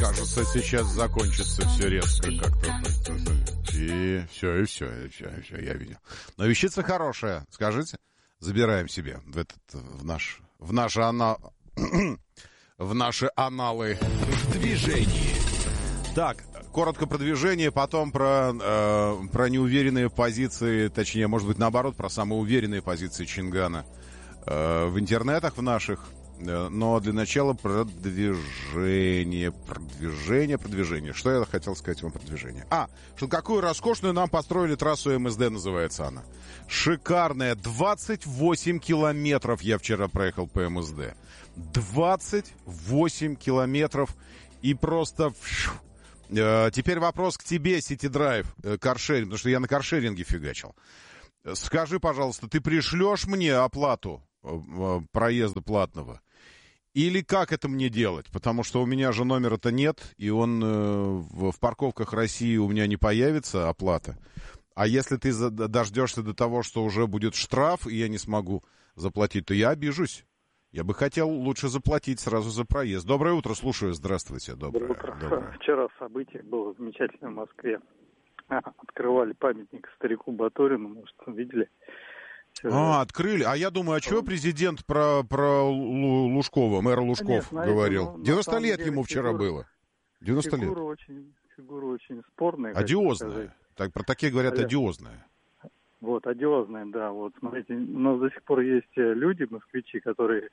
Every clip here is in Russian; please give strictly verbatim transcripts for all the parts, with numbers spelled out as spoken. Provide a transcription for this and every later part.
кажется, сейчас закончится все резко как-то. И все, и все, и все, и все, я видел. Но вещица хорошая, скажите. Забираем себе в этот, в наш, в наши ана... в наши аналы. В движении. Так, коротко про движение, потом про, э, про неуверенные позиции, точнее, может быть, наоборот, про самые уверенные позиции Чингана э, в интернетах в наших. Но для начала продвижение, продвижение, продвижение. Что я хотел сказать вам про движение? А, что какую роскошную нам построили трассу эм эс дэ, называется она. Шикарная, двадцать восемь километров я вчера проехал по эм эс дэ. двадцать восемь километров и просто... Теперь вопрос к тебе, City Drive, каршеринг, потому что я на каршеринге фигачил. Скажи, пожалуйста, ты пришлешь мне оплату проезда платного? Или как это мне делать? Потому что у меня же номера-то нет, и он э, в, в парковках России у меня не появится оплата. А если ты за, дождешься до того, что уже будет штраф, и я не смогу заплатить, то я обижусь. Я бы хотел лучше заплатить сразу за проезд. Доброе утро, слушаю. Здравствуйте. Доброе, Доброе утро. Доброе. Вчера событие было замечательное в Москве. Открывали памятник старику Батурину, может, видели? А, открыли. А я думаю, а чего президент про, про Лужкова, мэра Лужков, нет, знаете, говорил? Ну, девяносто лет деле, ему вчера фигура, было. девяносто фигура лет. Очень, фигура очень спорная. Одиозная. Так, про такие говорят, а, одиозная. Вот, одиозная, да. Вот, смотрите, у нас до сих пор есть люди, москвичи, которые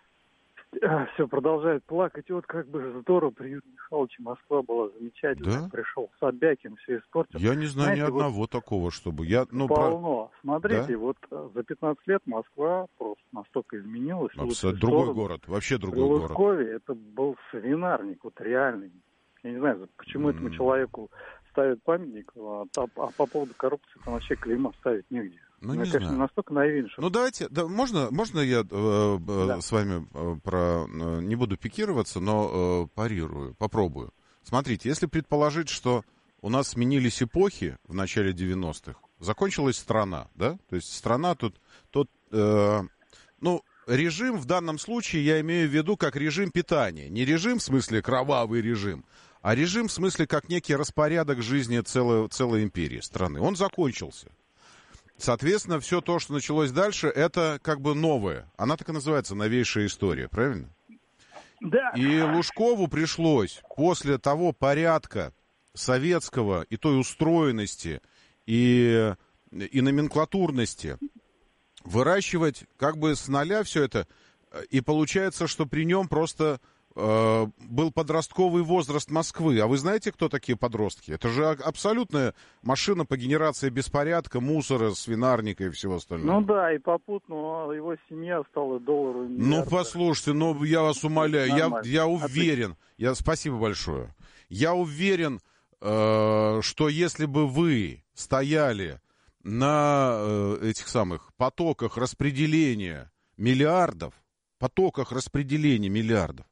все продолжают плакать. Вот как бы здорово при Юрии Михайловиче Москва была замечательная. Да? Пришел Собякин, все испортил. Я не знаю, знаете, ни одного вот такого, чтобы... Я, ну, полно. Про... Смотрите, да? вот за пятнадцать лет Москва просто настолько изменилась. Абсолютно другой сторону. Город, вообще другой город. В Лужкове это был свинарник, вот реальный. Я не знаю, почему mm. этому человеку ставят памятник, а, а по поводу коррупции там вообще клейма ставить негде. Ну, я, не конечно, знаю. настолько наивен, что... Ну, давайте, да, можно, можно я э, да. с вами э, про... Э, не буду пикироваться, но э, парирую, попробую. Смотрите, если предположить, что у нас сменились эпохи в начале девяностых, закончилась страна, да? То есть страна тут... тут э, ну, режим в данном случае я имею в виду как режим питания. Не режим в смысле кровавый режим, а режим в смысле как некий распорядок жизни целой, целой империи, страны. Он закончился. Соответственно, все то, что началось дальше, это как бы новое. Она так и называется, новейшая история, правильно? Да. И Лужкову пришлось после того порядка советского и той устроенности, и, и номенклатурности выращивать как бы с нуля все это. И получается, что при нем просто... был подростковый возраст Москвы. А вы знаете, кто такие подростки? Это же абсолютная машина по генерации беспорядка, мусора, свинарника и всего остального. Ну да, и попутно его семья стала долларовым. Ну, послушайте, ну, я вас умоляю, я, я уверен, я, спасибо большое, я уверен, э, что если бы вы стояли на э, этих самых потоках распределения миллиардов, потоках распределения миллиардов,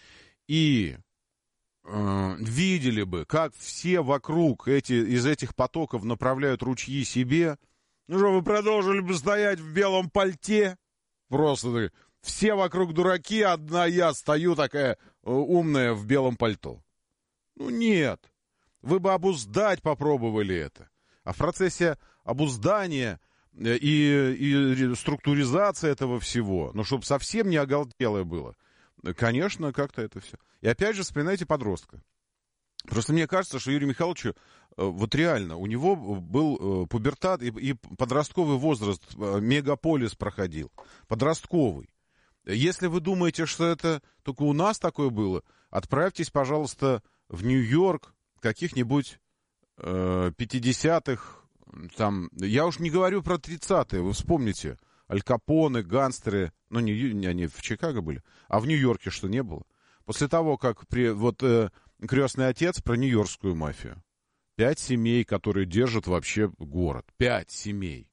и э, видели бы, как все вокруг эти, из этих потоков направляют ручьи себе, ну что, вы продолжили бы стоять в белом пальте? Просто все вокруг дураки, одна я стою такая э, умная в белом пальто. Ну нет, вы бы обуздать попробовали это. А в процессе обуздания и, и структуризации этого всего, ну чтобы совсем не оголтелое было, конечно, как-то это все. И опять же, вспоминайте подростка. Просто мне кажется, что Юрию Михайловичу, вот реально, у него был пубертат и, и подростковый возраст, мегаполис проходил. Подростковый. Если вы думаете, что это только у нас такое было, отправьтесь, пожалуйста, в Нью-Йорк каких-нибудь э, пятидесятых, там, я уж не говорю про тридцатые, вы вспомните, Аль Капоне, гангстеры, ну, не, не они в Чикаго были, а в Нью-Йорке что не было? После того, как при, вот э, «Крестный отец» про нью-йоркскую мафию. Пять семей, которые держат вообще город. Пять семей.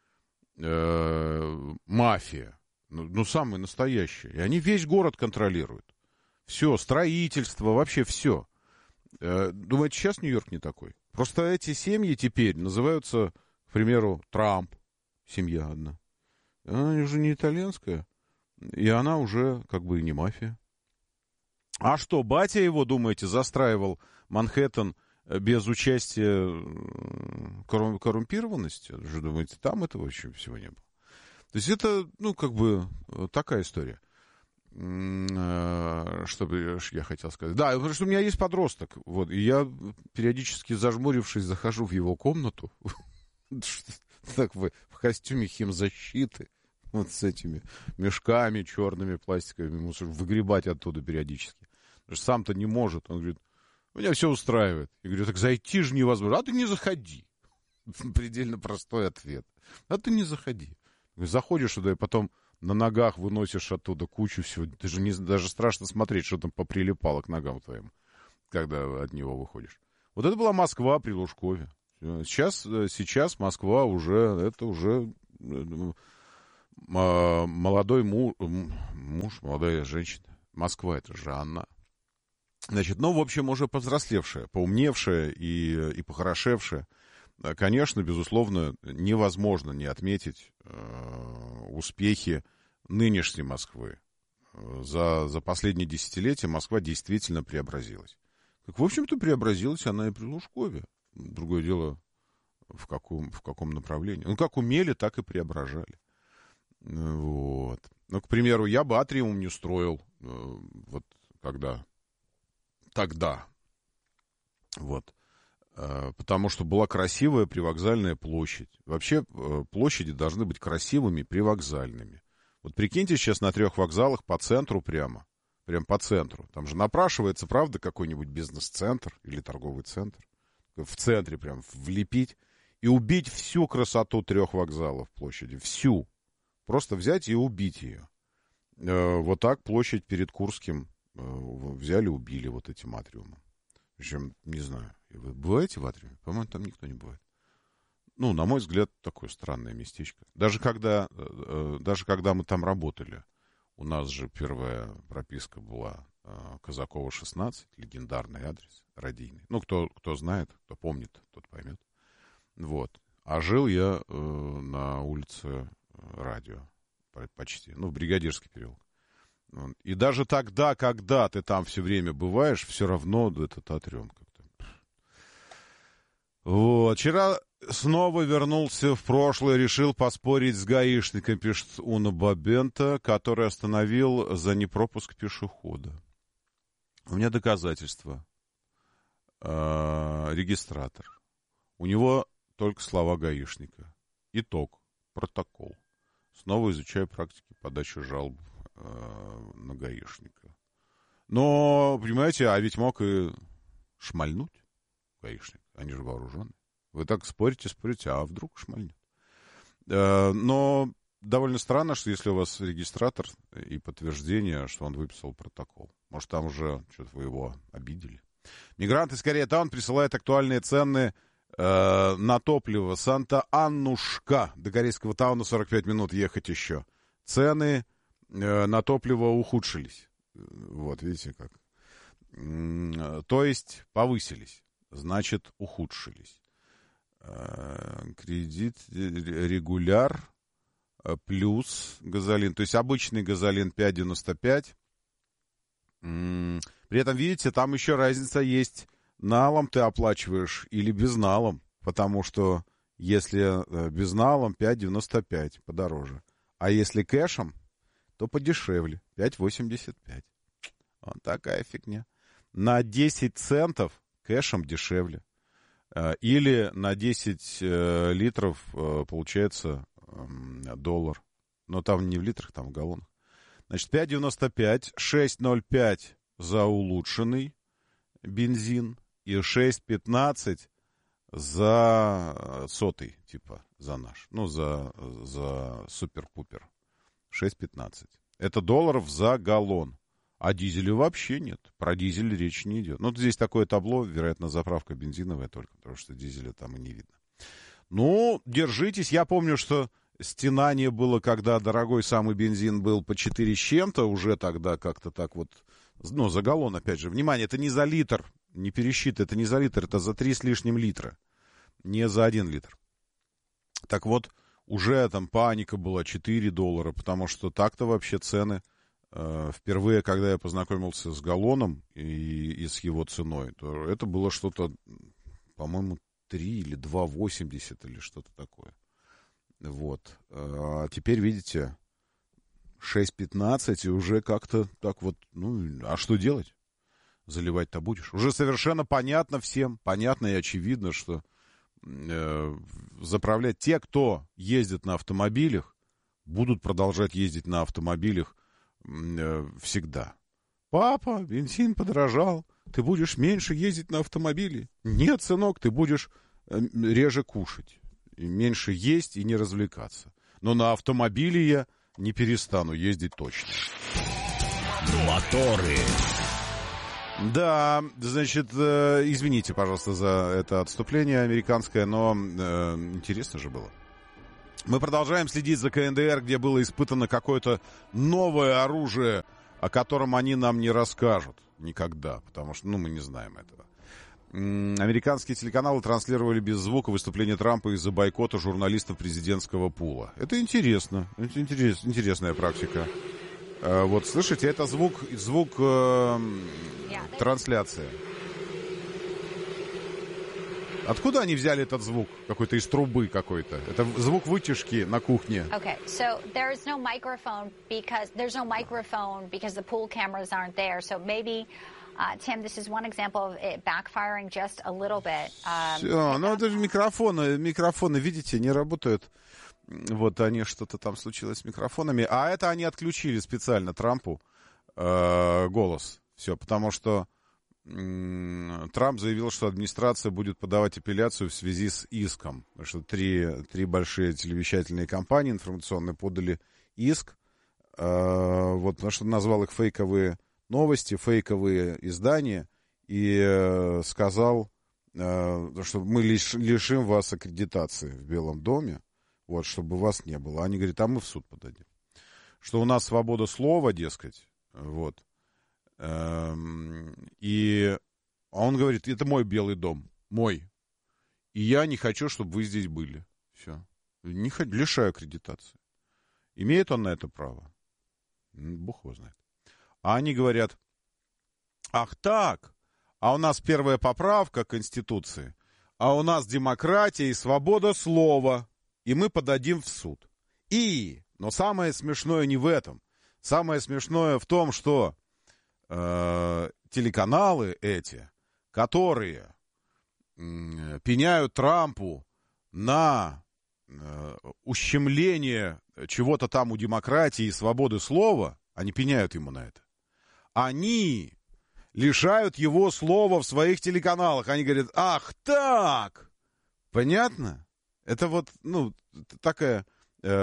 Э, мафия. Ну, ну, самые настоящие. И они весь город контролируют. Все, строительство, вообще все. Э, думаете, сейчас Нью-Йорк не такой? Просто эти семьи теперь называются, к примеру, Трамп. Семья одна. Она уже не итальянская, и она уже как бы и не мафия. А что, батя его, думаете, застраивал Манхэттен без участия коррумпированности? Вы думаете, там этого еще всего не было? То есть это, ну, как бы, такая история. Что бы я хотел сказать? Да, потому что у меня есть подросток. Вот, и я периодически, зажмурившись, захожу в его комнату. Так в костюме химзащиты. Вот с этими мешками черными, пластиковыми, мусор, выгребать оттуда периодически. Потому что сам-то не может. Он говорит, меня все устраивает. Я говорю, так зайти же невозможно. А ты не заходи. Предельно простой ответ. А ты не заходи. Заходишь туда и потом на ногах выносишь оттуда кучу всего. Ты же не, даже страшно смотреть, что там поприлипало к ногам твоим, когда от него выходишь. Вот это была Москва при Лужкове. Сейчас, сейчас Москва уже, это уже молодой муж, муж, молодая женщина. Москва, это же она. Значит, ну, в общем, уже повзрослевшая, поумневшая и, и похорошевшая. Конечно, безусловно, невозможно не отметить э, успехи нынешней Москвы. За, за последние десятилетия Москва действительно преобразилась. Так, в общем-то, преобразилась она и при Лужкове. Другое дело, в каком, в каком направлении. Ну, как умели, так и преображали. Вот. Ну, к примеру, я бы Атриум не строил, э, вот, когда... Тогда. Вот. Потому что была красивая привокзальная площадь. Вообще площади должны быть красивыми, привокзальными. Вот прикиньте, сейчас на трех вокзалах по центру прямо. Прям по центру. Там же напрашивается, правда, какой-нибудь бизнес-центр или торговый центр. В центре прям влепить и убить всю красоту трех вокзалов площади. Всю. Просто взять и убить ее. Вот так площадь перед Курским взяли, убили вот этим Атриумом. Причем, не знаю, вы бываете в Атриуме? По-моему, там никто не бывает. Ну, на мой взгляд, такое странное местечко. Даже когда, даже когда мы там работали, у нас же первая прописка была Казакова, шестнадцать, легендарный адрес, радийный. Ну, кто, кто знает, кто помнит, тот поймет. Вот. А жил я на улице Радио почти, ну, в Бригадирский переулок. И даже тогда, когда ты там все время бываешь, все равно этот Атриум как-то... Вот. Вчера снова вернулся в прошлое, решил поспорить с гаишником, пишет Уна Бабента, который остановил за непропуск пешехода. У меня доказательства. Э-э, регистратор. У него только слова гаишника. Итог. Протокол. Снова изучаю практики подачи жалоб на гаишника. Но, понимаете, а ведь мог и шмальнуть гаишник. Они же вооружены. Вы так спорите, спорите, а вдруг шмальнет. Но довольно странно, что если у вас регистратор и подтверждение, что он выписал протокол. Может, там уже что-то вы его обидели. Мигранты из Корея-таун присылают актуальные цены э, на топливо. Санта-Аннушка. До Корейского тауна сорок пять минут ехать еще. Цены на топливо ухудшились. Вот, видите как. То есть повысились, значит, ухудшились. Кредит, регуляр, плюс газолин. То есть обычный газолин пять девяносто пять. При этом, видите, там еще разница есть. Налом ты оплачиваешь или безналом. Потому что если безналом пять девяносто пять подороже. А если кэшем, то подешевле. пять восемьдесят пять. Вот такая фигня. На десять центов кэшем дешевле. Или на десять литров получается доллар. Но там не в литрах, там в галлонах. Значит, пять девяносто пять, шесть ноль пять за улучшенный бензин и шесть пятнадцать за сотый, типа, за наш. Ну, за, за супер-пупер. шесть пятнадцать. Это долларов за галлон. А дизеля вообще нет. Про дизель речь не идет. Ну, здесь такое табло, вероятно, заправка бензиновая только, потому что дизеля там и не видно. Ну, держитесь. Я помню, что стенание было, когда дорогой самый бензин был по четыре с чем-то, уже тогда как-то так вот, ну, за галлон, опять же. Внимание, это не за литр, не пересчитай, это не за литр, это за три с лишним литра, не за один литр. Так вот, уже там паника была, четыре доллара, потому что так-то вообще цены впервые, когда я познакомился с галлоном и, и с его ценой, то это было что-то, по-моему, три или два восемьдесят или что-то такое. Вот. А теперь, видите, шесть пятнадцать, и уже как-то так вот, ну, а что делать? Заливать-то будешь. Уже совершенно понятно всем, понятно и очевидно, что э, заправлять те, кто ездит на автомобилях, будут продолжать ездить на автомобилях э, всегда. Папа, бензин подорожал, ты будешь меньше ездить на автомобиле. Нет, сынок, ты будешь э, реже кушать, меньше есть и не развлекаться. Но на автомобиле я не перестану ездить точно. Моторы. Да, значит, э, извините, пожалуйста, за это отступление американское, но э, интересно же было. Мы продолжаем следить за ка эн дэ эр, где было испытано какое-то новое оружие, о котором они нам не расскажут никогда, потому что, ну, мы не знаем этого. М-м, американские телеканалы транслировали без звука выступление Трампа из-за бойкота журналистов президентского пула. Это интересно, это интерес, интересная практика. Э, вот, слышите, это звук, звук э, трансляции. Откуда они взяли этот звук? Какой-то из трубы какой-то. Это звук вытяжки на кухне. Okay, so there is no microphone because there's no microphone because the pool cameras aren't there. So maybe, uh, Tim, this is one example of it backfiring just a little bit. Um, Все, ну это же микрофоны, микрофоны, видите, не работают. Вот они, что-то там случилось с микрофонами. А это они отключили специально Трампу э, голос. Все, потому что Трамп заявил, что администрация будет подавать апелляцию в связи с иском. Потому что три, три большие телевещательные компании информационные подали иск. Э, вот, потому что назвал их фейковые новости, фейковые издания. И э, сказал, э, что мы лиш, лишим вас аккредитации в Белом доме. Вот, чтобы вас не было. Они говорят, а мы в суд подадим. Что у нас свобода слова, дескать. Вот. И он говорит, это мой Белый дом, мой. И я не хочу, чтобы вы здесь были. Все. Не хочу, лишаю аккредитации. Имеет он на это право? Бог его знает. А они говорят, ах так, а у нас первая поправка к Конституции, а у нас демократия и свобода слова, и мы подадим в суд. И, но самое смешное не в этом. Самое смешное в том, что э, телеканалы эти, которые э, пеняют Трампу на э, ущемление чего-то там у демократии и свободы слова, они пеняют ему на это. Они лишают его слова в своих телеканалах. Они говорят, ах так! Понятно? Это вот, ну, такая